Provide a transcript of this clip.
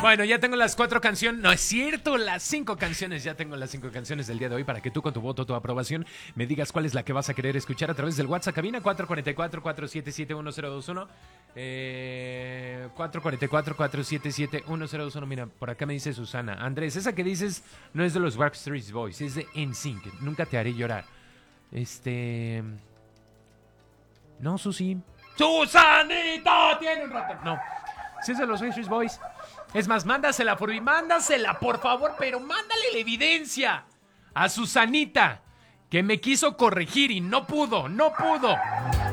Bueno, ya tengo las 4 canciones. No es cierto, las 5 canciones. Ya tengo las 5 canciones del día de hoy para que tú con tu voto, tu aprobación, me digas cuál es la que vas a querer escuchar a través del WhatsApp cabina 444-477-1021. 444-477-1021. Mira, por acá me dice Susana. Andrés, esa que dices no es de los Backstreet Boys, es de NSYNC. Nunca te haré llorar. No, Susi. ¡Susanita! Tiene un rato. No. Si es de los Backstreet Boys. Es más, mándasela, por favor, pero mándale la evidencia a Susanita, que me quiso corregir y no pudo.